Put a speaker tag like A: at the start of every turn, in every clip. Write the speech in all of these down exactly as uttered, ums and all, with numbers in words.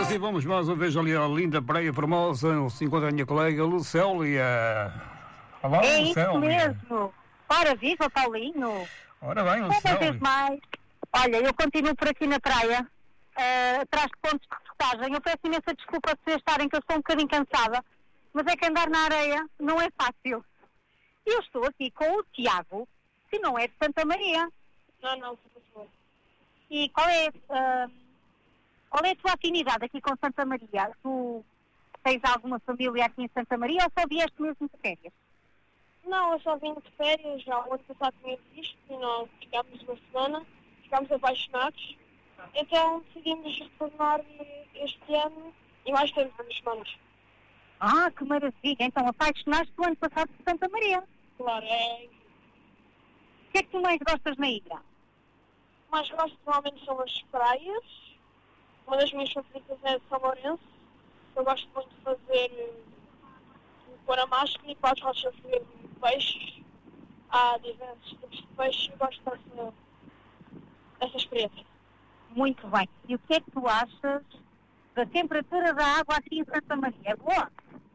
A: assim vamos mais uma vez ali à linda Praia Formosa, se encontra a minha colega Lucélia. Olá,
B: É
A: Lucélia.
B: isso mesmo. Ora, viva, Paulinho.
A: Ora bem,
B: Uma vez
A: Lucélia.
B: mais. Olha, eu continuo por aqui na praia, uh, atrás de pontos de reportagem. Eu peço imensa desculpa se vocês estarem, que eu estou um bocadinho cansada, mas é que andar na areia não é fácil. Eu estou aqui com o Tiago, que não é de Santa Maria.
C: Não, não, por favor.
B: E qual é, uh, qual é a tua afinidade aqui com Santa Maria? Tu tens alguma família aqui em Santa Maria ou só vieste mesmo de férias?
C: Não, eu só vim de férias, já o ano passado tinha visto e nós ficámos uma semana, ficámos apaixonados. Então decidimos retornar este ano e mais tempo, duas semanas.
B: Ah, que maravilha! Então apaixonaste do ano passado de Santa Maria.
C: Claro, é...
B: O que é que tu mais gostas na ilha?
C: O mais gosto normalmente são as praias. Uma das minhas favoritas é São Lourenço. Eu gosto muito de fazer, de pôr a máscara e para as rochas fazer peixes. Há diversos tipos de peixes e eu gosto dessa, dessa experiência.
B: Muito bem. E o que é que tu achas da temperatura da água aqui em Santa Maria? É boa?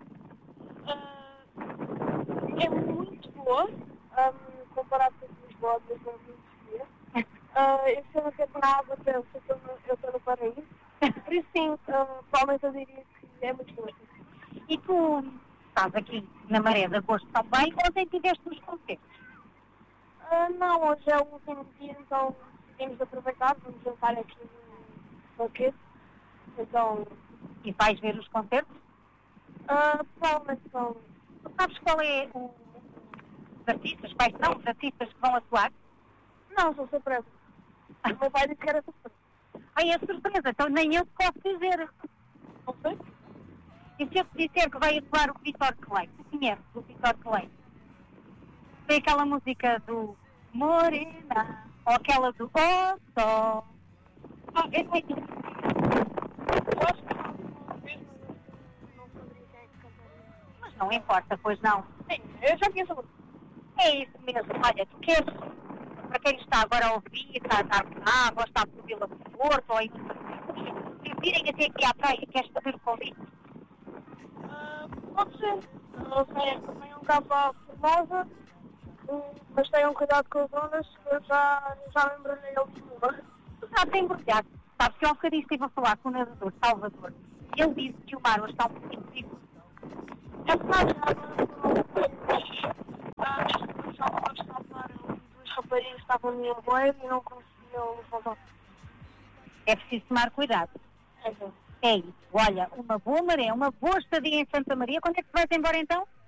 C: Uh, é muito boa, um, comparado com Lisboa, mas não é muito fria. Uh, eu sei que é na água, eu estou no paraíso. Por isso sim, uh, provavelmente eu diria que é muito boa.
B: E tu estás aqui na Maré de Agosto também, ontem tiveste nos concertos?
C: Uh, não, hoje é o último dia, então decidimos aproveitar, vamos jantar aqui no banquete. Então...
B: E vais ver os concertos?
C: Uh, provavelmente são...
B: Tu sabes qual é o... os artistas, quais são os artistas que vão atuar?
C: Não, sou surpresa. O meu pai disse que era surpresa.
B: Ai, é surpresa, então nem eu te posso dizer.
C: Não sei?
B: E se eu te disser que vai atuar o Vitor Clay? Tu conheces o Vitor Clay? Tem aquela música do Morena, ou aquela do Oh Só. Ah, é muito...
C: Eu acho que não mesmo, não saberia quem é que cantaria.
B: Mas não importa, pois não.
C: Sim, eu já conheço a música.
B: É isso mesmo. Olha, tu queres, para quem está agora a ouvir, está a estar na água, está por Vila do Porto, ou aí, se virem até aqui à praia, queres fazer o convite?
C: Uh, pode ser. Não sei, também um cabo à Formosa, um, mas tenham cuidado com as ondas, que eu já, já me embrulhei a última.
B: Tu sabes embrulhar. Sabes que há um bocadinho estive a falar com o nadador Salvador e ele disse que o mar hoje está um pouquinho perigoso.
C: É verdade, já ah, nesta posição de salvar duas raparigas que estavam no meu boio e não conseguiam voltar.
B: É preciso tomar cuidado.
C: É, sim.
B: É isso. Olha, uma boa maré, uma boa estadia em Santa Maria. Quando é que tu vais embora então?